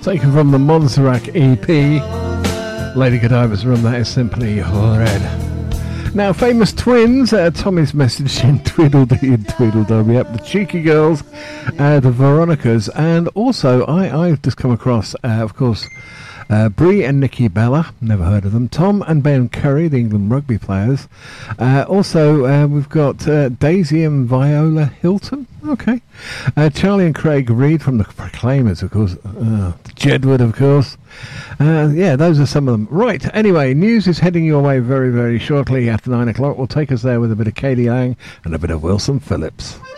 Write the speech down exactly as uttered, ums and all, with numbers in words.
taken from the Montserrat E P. Lady Godiva's Room, that is simply red. Now, Famous Twins, uh, Tommy's message in Tweedledee and Tweedledum. Yep, the Cheeky Girls, uh, the Veronicas, and also I, I've just come across, uh, of course, Uh, Brie and Nikki Bella, never heard of them. Tom and Ben Curry, the England rugby players. Uh, also, uh, we've got uh, Daisy and Viola Hilton. Okay. Uh, Charlie and Craig Reed from the Proclaimers, of course. Uh, Jedward, of course. Uh, yeah, those are some of them. Right, anyway, news is heading your way very, very shortly after nine o'clock. We'll take us there with a bit of Katie Lang and a bit of Wilson Phillips.